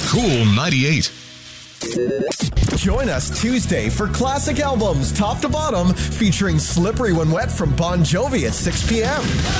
Cool 98. Join us Tuesday for classic albums top to bottom featuring Slippery When Wet from Bon Jovi at 6 p.m.